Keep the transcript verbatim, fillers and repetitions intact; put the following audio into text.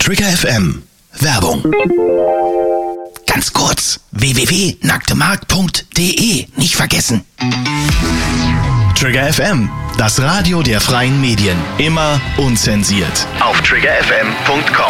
Trigger F M. Werbung. Ganz kurz. w w w punkt nacktemark punkt de. Nicht vergessen. Trigger F M. Das Radio der freien Medien. Immer unzensiert. Auf trigger f m punkt com.